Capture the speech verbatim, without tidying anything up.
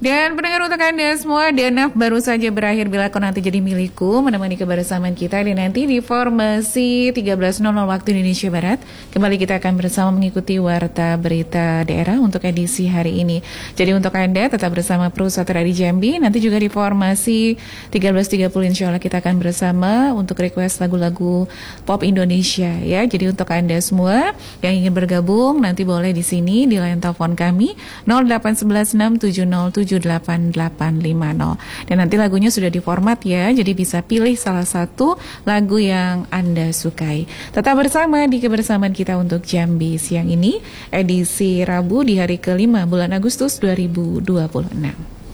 Dan pendengar untuk Anda semua, D N F baru saja berakhir Bila Kau Nanti Jadi Milikku, menemani kebersamaan kita di nanti di formasi tiga belas nol nol waktu Indonesia Barat. Kembali kita akan bersama mengikuti Warta Berita Daerah untuk edisi hari ini. Jadi untuk Anda tetap bersama Pro Satria di Jambi, nanti juga di formasi tiga belas tiga puluh insya Allah kita akan bersama untuk request lagu-lagu pop Indonesia ya. Jadi untuk Anda semua yang ingin bergabung, nanti boleh di sini di line telepon kami nol delapan satu satu enam tujuh nol tujuh delapan delapan lima nol. Dan nanti lagunya sudah diformat ya, jadi bisa pilih salah satu lagu yang Anda sukai. Tetap bersama di kebersamaan kita untuk Jambi siang ini, edisi Rabu di hari kelima bulan Agustus dua ribu dua puluh enam.